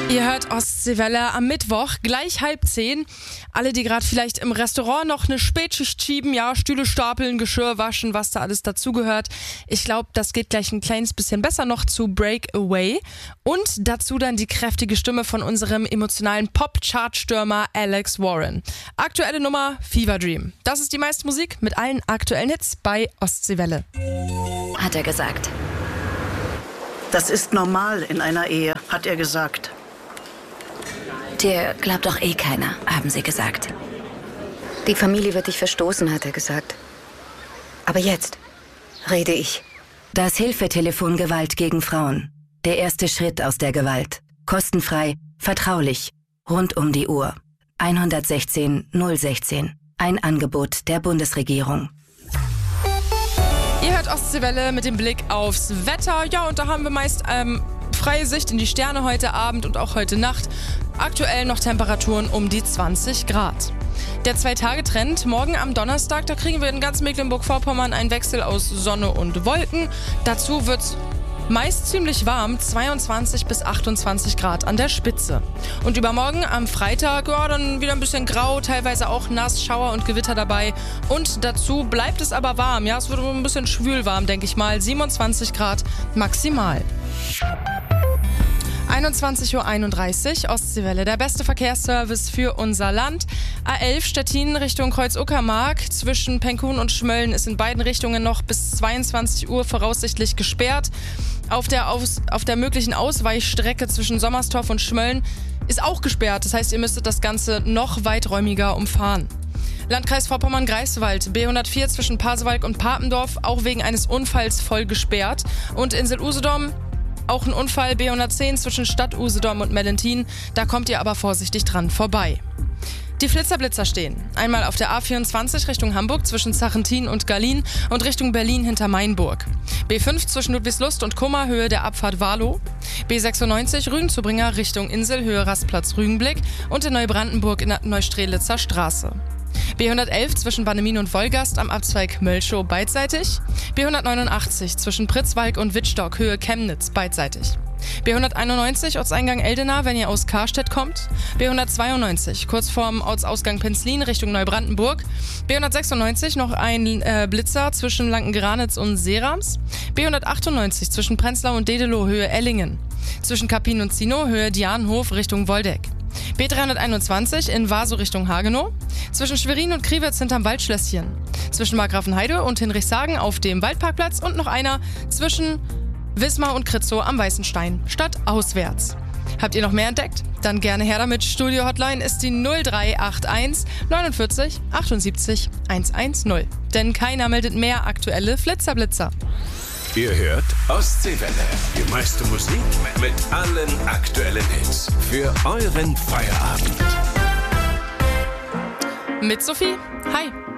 Ihr hört Ostseewelle am Mittwoch, gleich 9:30. Alle, die gerade vielleicht im Restaurant noch eine Spätschicht schieben, ja, Stühle stapeln, Geschirr waschen, was da alles dazugehört. Ich glaube, das geht gleich ein kleines bisschen besser noch zu Breakaway. Und dazu dann die kräftige Stimme von unserem emotionalen Pop-Chart-Stürmer Alex Warren. Aktuelle Nummer Fever Dream. Das ist die meiste Musik mit allen aktuellen Hits bei Ostseewelle. Hat er gesagt. Das ist normal in einer Ehe, hat er gesagt. Dir glaubt doch eh keiner, haben sie gesagt. Die Familie wird dich verstoßen, hat er gesagt. Aber jetzt rede ich. Das Hilfetelefon Gewalt gegen Frauen. Der erste Schritt aus der Gewalt. Kostenfrei, vertraulich, rund um die Uhr. 116 016. Ein Angebot der Bundesregierung. Ihr hört Ostseewelle mit dem Blick aufs Wetter. Ja, und da haben wir meist freie Sicht in die Sterne heute Abend und auch heute Nacht. Aktuell noch Temperaturen um die 20 Grad. Der 2-Tage-Trend, morgen am Donnerstag, da kriegen wir in ganz Mecklenburg-Vorpommern einen Wechsel aus Sonne und Wolken. Dazu wird's meist ziemlich warm, 22 bis 28 Grad an der Spitze. Und übermorgen am Freitag, ja, dann wieder ein bisschen grau, teilweise auch nass, Schauer und Gewitter dabei. Und dazu bleibt es aber warm, ja, es wird ein bisschen schwül warm, denke ich mal, 27 Grad maximal. 21:31 Uhr, Ostseewelle, der beste Verkehrsservice für unser Land. A11 Stettin Richtung Kreuz-Uckermark. Zwischen Penkhuhn und Schmölln ist in beiden Richtungen noch bis 22 Uhr voraussichtlich gesperrt. Auf der möglichen Ausweichstrecke zwischen Sommerstorf und Schmölln ist auch gesperrt. Das heißt, ihr müsstet das Ganze noch weiträumiger umfahren. Landkreis Vorpommern-Greifswald, B104 zwischen Pasewalk und Papendorf, auch wegen eines Unfalls voll gesperrt. Und Insel-Usedom, auch ein Unfall, B110 zwischen Stadt Usedom und Mellentin. Da kommt ihr aber vorsichtig dran vorbei. Die Flitzer-Blitzer stehen. Einmal auf der A24 Richtung Hamburg zwischen Zachentin und Gallien und Richtung Berlin hinter Mainburg. B5 zwischen Ludwigslust und Kummer, Höhe der Abfahrt Warlow. B96 Rügen-Zubringer Richtung Insel, Höhe Rastplatz Rügenblick und in Neubrandenburg in der Neustrelitzer Straße. B111 zwischen Bannemin und Wolgast am Abzweig Mölschow beidseitig. B189 zwischen Pritzwalk und Wittstock, Höhe Chemnitz beidseitig. B191 Ortseingang Eldena, wenn ihr aus Karstedt kommt. B192 kurz vorm Ortsausgang Penzlin Richtung Neubrandenburg. B196 noch ein Blitzer zwischen Lanken-Granitz und Serams. B198 zwischen Prenzlau und Dedelow, Höhe Ellingen. Zwischen Kappin und Zino, Höhe Dianenhof Richtung Woldeck. B321 in Vaso Richtung Hagenow. Zwischen Schwerin und Kriwitz hinterm Waldschlösschen. Zwischen Markgrafenheide und Hinrichshagen auf dem Waldparkplatz. Und noch einer zwischen Wismar und Kritzow am Weißenstein, stadtauswärts. Habt ihr noch mehr entdeckt? Dann gerne her damit. Studio-Hotline ist die 0381 49 78 110. Denn keiner meldet mehr aktuelle Flitzerblitzer. Ihr hört Ostseewelle. Die meiste Musik mit allen aktuellen Hits. Für euren Feierabend. Mit Sophie. Hi.